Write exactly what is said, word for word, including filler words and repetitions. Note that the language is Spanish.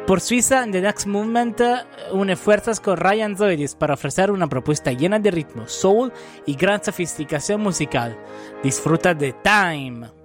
Por Suiza, The Next Movement une fuerzas con Ryan Zoidis para ofrecer una propuesta llena de ritmo, soul y gran sofisticación musical. Disfruta de Time.